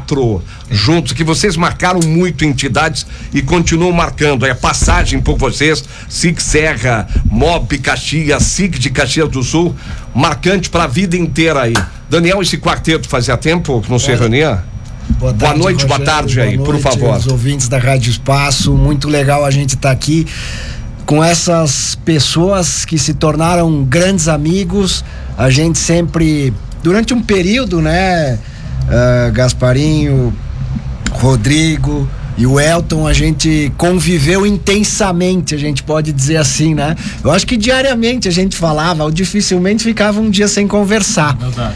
quatro juntos, que vocês marcaram muito entidades e continuam marcando. É passagem por vocês, SIC Serra, MOB Caxias, SIC de Caxias do Sul, marcante para a vida inteira aí. Daniel, esse quarteto fazia tempo que não se reunia? Boa noite, Rogério, boa tarde aí, por favor. Os ouvintes da Rádio Espaço, muito legal a gente estar aqui com essas pessoas que se tornaram grandes amigos. A gente sempre, durante um período, né, Gasparinho, Rodrigo e o Elton, a gente conviveu intensamente, a gente pode dizer assim, né? Eu acho que diariamente a gente falava, ou dificilmente ficava um dia sem conversar. Verdade.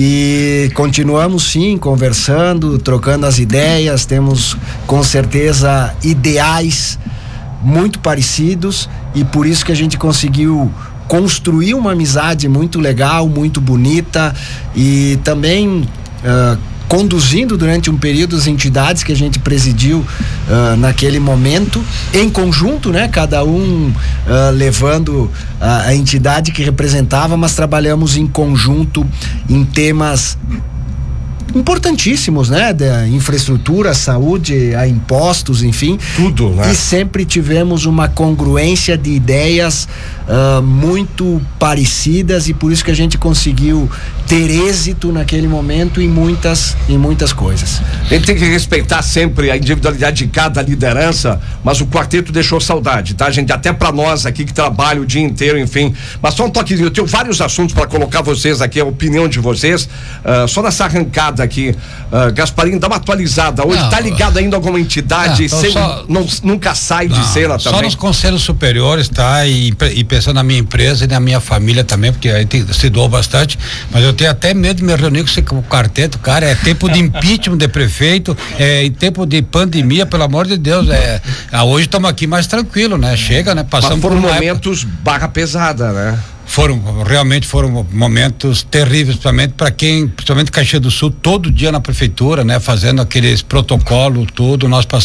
E continuamos sim conversando, trocando as ideias, temos com certeza ideais muito parecidos e por isso que a gente conseguiu construir uma amizade muito legal, muito bonita e também conduzindo durante um período as entidades que a gente presidiu naquele momento, em conjunto, né? Cada um levando a entidade que representava, mas trabalhamos em conjunto em temas importantíssimos, né? Da infraestrutura, saúde, a impostos, enfim. Tudo, né? E sempre tivemos uma congruência de ideias muito parecidas e por isso que a gente conseguiu ter êxito naquele momento em muitas coisas. A gente tem que respeitar sempre a individualidade de cada liderança, mas o quarteto deixou saudade, tá, gente? Até pra nós aqui que trabalham o dia inteiro, enfim. Mas só um toquezinho, eu tenho vários assuntos pra colocar vocês aqui, a opinião de vocês, só nessa arrancada aqui, Gasparinho, dá uma atualizada. Hoje tá ligado ainda a alguma entidade, nunca sai de cena também? Só nos conselhos superiores, tá? E pensando na minha empresa e na minha família também, porque aí se doou bastante, mas eu tenho até medo de me reunir com o quarteto, cara, é tempo de impeachment de prefeito, em tempo de pandemia, pelo amor de Deus, hoje estamos aqui mais tranquilo, né? Chega, né? Passamos por momentos barra pesada, né? Realmente foram momentos terríveis, principalmente Caxias do Sul, todo dia na prefeitura, né? Fazendo aqueles protocolos, tudo,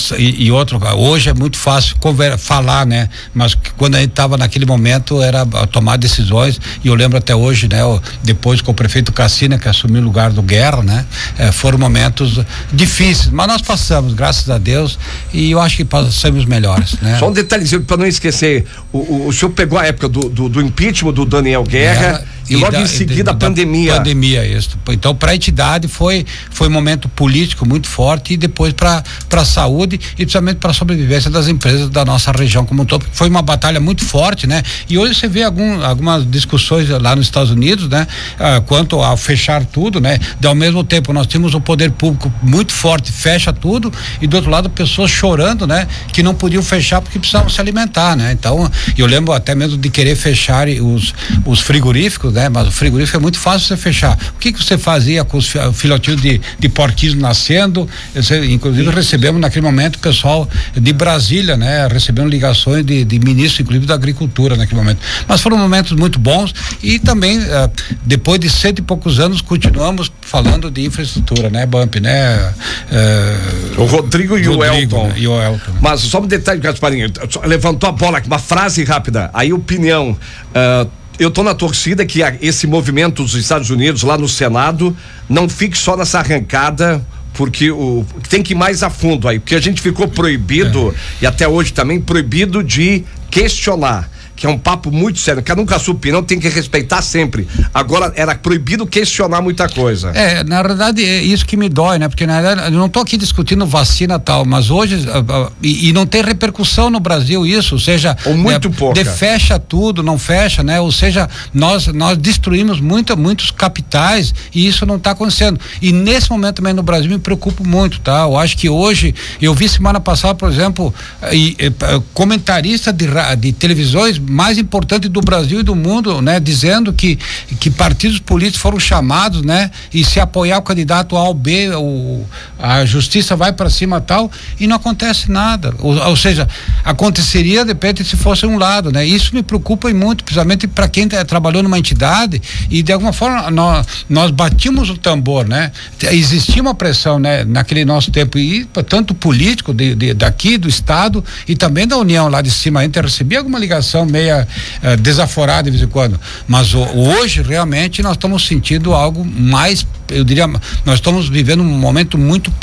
hoje é muito fácil falar, né? Mas quando a gente estava naquele momento era tomar decisões, e eu lembro até hoje, né? Depois com o prefeito Cassina, que assumiu o lugar do Guerra, né? Foram momentos difíceis, mas nós passamos, graças a Deus, e eu acho que passamos melhores, né? Só um detalhezinho para não esquecer, o senhor pegou a época do impeachment do Daniel Guerra e logo em seguida a pandemia. Isso. Então, para a entidade foi um momento político muito forte e depois para a saúde e principalmente para a sobrevivência das empresas da nossa região como um todo, porque foi uma batalha muito forte, né? E hoje você vê algumas discussões lá nos Estados Unidos, né? Quanto a fechar tudo, né? Ao mesmo tempo nós temos um poder público muito forte, fecha tudo, e do outro lado pessoas chorando, né? Que não podiam fechar porque precisavam se alimentar, né? Então, eu lembro até mesmo de querer fechar os frigoríficos, né? Mas o frigorífico é muito fácil você fechar. O que você fazia com os filhotinhos de porquinhos nascendo? Inclusive recebemos naquele momento o pessoal de Brasília, né? Recebendo ligações de ministro, inclusive da agricultura naquele momento. Mas foram momentos muito bons e também depois de 100 e poucos anos continuamos falando de infraestrutura, né? Bump, né? O Rodrigo e o Elton. Né? E o Elton. Mas só um detalhe, Gasparinho, levantou a bola aqui, uma frase rápida, aí opinião, eu tô na torcida que esse movimento dos Estados Unidos lá no Senado não fique só nessa arrancada, porque tem que ir mais a fundo aí, porque a gente ficou proibido e até hoje também proibido de questionar, que é um papo muito sério, que nunca sua opinião tem que respeitar sempre. Agora era proibido questionar muita coisa. Na verdade é isso que me dói, né? Porque na verdade eu não tô aqui discutindo vacina tal, mas hoje e não tem repercussão no Brasil isso, ou seja, ou muito pouca. Fecha tudo, não fecha, né? Ou seja, nós destruímos muitos capitais e isso não está acontecendo. E nesse momento também no Brasil me preocupo muito, tá? Eu acho que hoje, eu vi semana passada, por exemplo, comentarista de televisões mais importante do Brasil e do mundo, né? Dizendo que partidos políticos foram chamados, né? E se apoiar o candidato A ou B, a justiça vai para cima tal, e não acontece nada. Ou seja, aconteceria de repente se fosse um lado, né? Isso me preocupa muito, principalmente para quem trabalhou numa entidade e de alguma forma nós batimos o tambor, né? Existia uma pressão, né? Naquele nosso tempo, e tanto político daqui do estado e também da União lá de cima, a gente recebia alguma ligação meia desaforada de vez em quando, mas hoje realmente nós estamos sentindo algo mais, eu diria, nós estamos vivendo um momento muito